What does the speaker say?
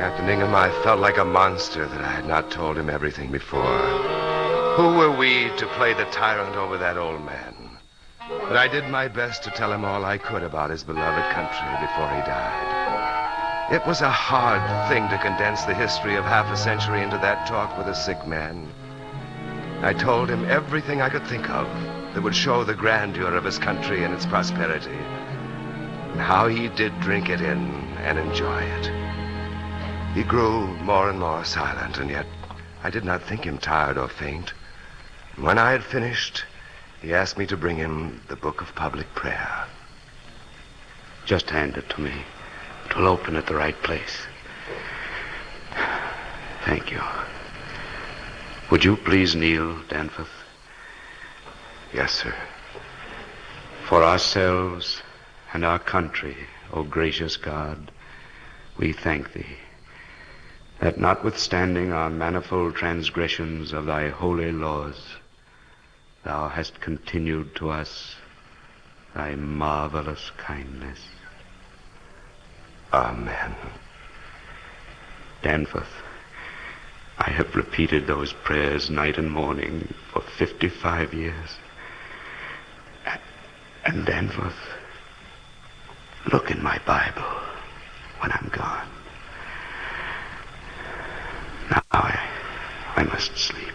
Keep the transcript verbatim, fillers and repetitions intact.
Captain Ingham, I felt like a monster that I had not told him everything before. Who were we to play the tyrant over that old man? But I did my best to tell him all I could about his beloved country before he died. It was a hard thing to condense the history of half a century into that talk with a sick man. I told him everything I could think of that would show the grandeur of his country and its prosperity, and how he did drink it in and enjoy it. He grew more and more silent, and yet I did not think him tired or faint. When I had finished, he asked me to bring him the Book of Public Prayer. Just hand it to me. It will open at the right place. Thank you. Would you please kneel, Danforth? Yes, sir. For ourselves and our country, O gracious God, we thank thee, that notwithstanding our manifold transgressions of thy holy laws, thou hast continued to us thy marvelous kindness. Amen. Danforth, I have repeated those prayers night and morning for fifty-five years. And Danforth, look in my Bible when I'm gone. Now I, I must sleep.